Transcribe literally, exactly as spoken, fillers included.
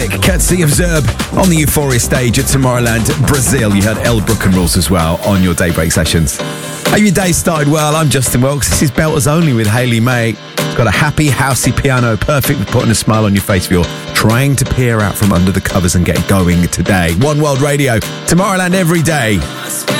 Courtesy of Zerb on the Euphoria stage at Tomorrowland, Brazil. You heard Elbrook and Rules as well on your Daybreak sessions. Hope your day started well. I'm Justin Wilkes. This is Belters Only with Hayley May. It's got a happy, housey piano, perfect for putting a smile on your face if you're trying to peer out from under the covers and get going today. One World Radio, Tomorrowland every day.